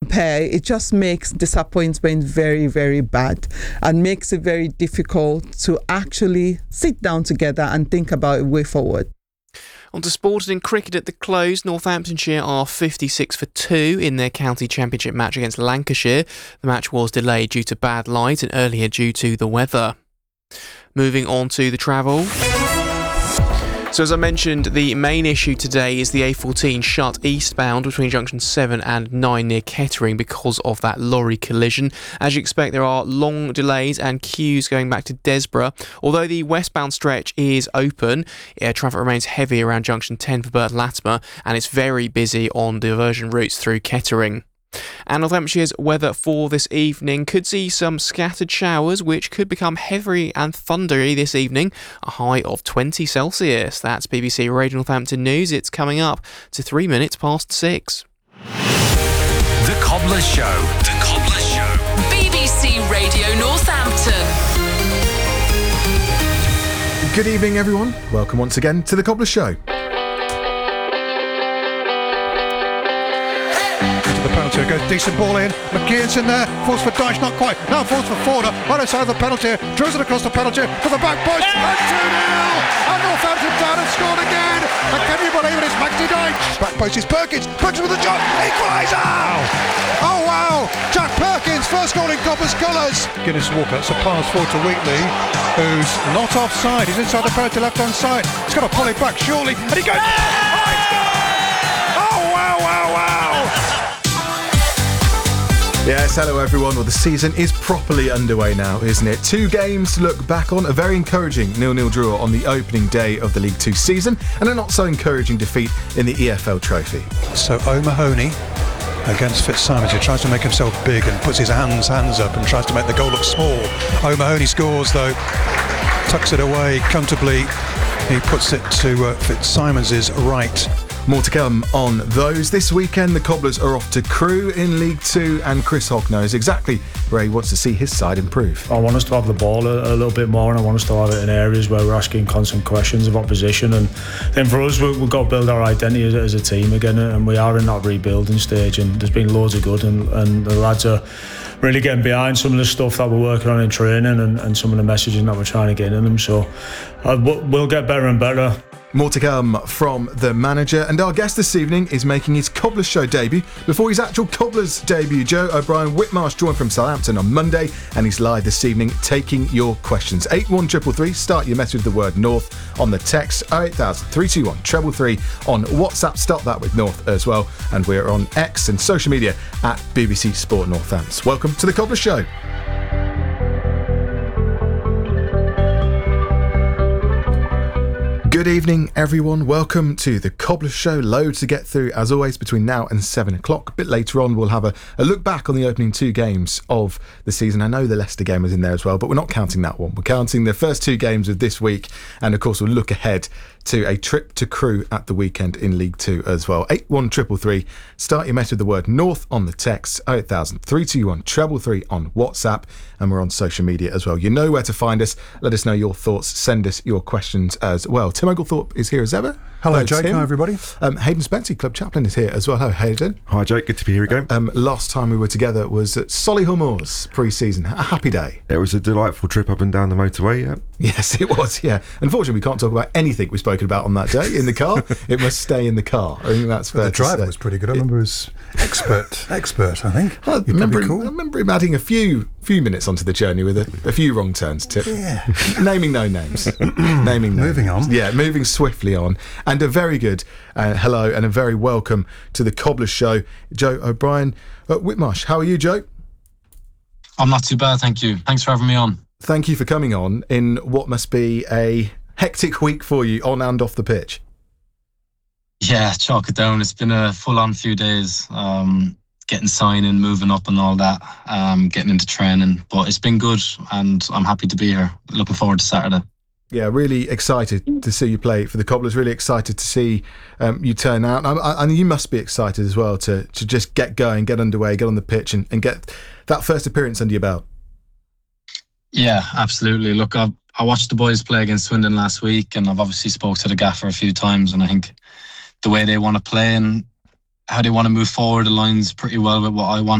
compare, it just makes disappointment very, very bad and makes it very difficult to actually sit down together and think about a way forward. On to sport and in cricket at the close, Northamptonshire are 56 for 2 in their county championship match against Lancashire. The match was delayed due to bad light and earlier due to the weather. Moving on to the travel. So as I mentioned, the main issue today is the A14 shut eastbound between junction 7 and 9 near Kettering because of that lorry collision. As you expect, there are long delays and queues going back to Desborough. Although the westbound stretch is open, traffic remains heavy around junction 10 for Burton Latimer, and it's very busy on diversion routes through Kettering. And Northamptonshires weather for this evening could see some scattered showers which could become heavy and thundery this evening, a high of 20 Celsius. That's BBC Radio Northampton News. It's coming up to 3 minutes past 6. The Cobbler Show. The Cobbler Show. BBC Radio Northampton. Good evening, everyone. Welcome once again to The Cobbler Show. The penalty goes, decent ball in. McKeon's in there, falls for Dyche, not quite. Now falls for Forder. Right outside of the penalty, draws it across the penalty for the back post. And 2-0. And Northampton down and scored again. And can you believe it? It's Maxi Dyche. Back post is Perkins. Perkins with a shot. Equaliser. Oh wow! Jack Perkins, first goal in Cobbler's colours. Guinness Walker, it's a pass forward to Wheatley, who's not offside. He's inside the penalty left hand side. He's got to pull it back surely. And he goes. Oh wow, wow, wow. Yes, hello everyone. Well, the season is properly underway now, isn't it? 2 games to look back on. A very encouraging 0-0 draw on the opening day of the League 2 season, and a not so encouraging defeat in the EFL Trophy. So O'Mahony against Fitzsimons, who tries to make himself big and puts his hands up and tries to make the goal look small. O'Mahony scores though, tucks it away comfortably. He puts it to Fitzsimons' right. More to come on those. This weekend, the Cobblers are off to Crewe in League 2, and Chris Hogg knows exactly where he wants to see his side improve. I want us to have the ball a little bit more, and I want us to have it in areas where we're asking constant questions of opposition. And then for us, we've got to build our identity as a team again, and we are in that rebuilding stage, and there's been loads of good, and the lads are really getting behind some of the stuff that we're working on in training and some of the messaging that we're trying to get in them. So we'll get better and better. More to come from the manager, and our guest this evening is making his Cobbler's Show debut before his actual Cobbler's debut. Joe O'Brien Whitmarsh joined from Southampton on Monday, and he's live this evening taking your questions. 81333, start your message with the word North on the text. 08000 321 333 on WhatsApp, start that with North as well, and we're on X and social media at BBC Sport Northants. Welcome to the Cobbler's Show. Good evening, everyone. Welcome to the Cobbler Show. Loads to get through, as always, between now and 7 o'clock. A bit later on, we'll have a look back on the opening 2 games of the season. I know the Leicester game was in there as well, but we're not counting that one. We're counting the first 2 games of this week, and of course, we'll look ahead to a trip to Crewe at the weekend in League 2 as well. 81333, start your message with the word North on the text. 08000 321 333 on WhatsApp, and we're on social media as well. You know where to find us. Let us know your thoughts. Send us your questions as well. Tim Oglethorpe is here as ever. Hello, Jake. Tim. Hi, everybody. Hayden Spencer, club chaplain, is here as well. Hello, Hayden. Hi, Jake. Good to be here again. Last time we were together was at Solihull Moors pre-season. A happy day. It was a delightful trip up and down the motorway, yeah. Yes, it was, yeah. Unfortunately, we can't talk about anything we've spoken about on that day in the car. It must stay in the car. I think that's fair. The driver was pretty good. I remember he was expert, I think. I remember him adding a few minutes onto the journey with a few wrong turns, Tip. Yeah. Naming no names. Moving on. Yeah, moving swiftly on. And a very good hello and a very welcome to the Cobbler Show, Joe O'Brien. Whitmarsh, how are you, Joe? I'm not too bad, thank you. Thanks for having me on. Thank you for coming on in what must be a hectic week for you on and off the pitch. Yeah, chalk it down. It's been a full-on few days. Getting signing, moving up and all that, getting into training. But it's been good and I'm happy to be here. Looking forward to Saturday. Yeah, really excited to see you play for the Cobblers. Really excited to see you turn out. And you must be excited as well to just get going, get underway, get on the pitch and get that first appearance under your belt. Yeah, absolutely. Look, I watched the boys play against Swindon last week and I've obviously spoke to the gaffer a few times, and I think the way they want to play and how they want to move forward aligns pretty well with what I want.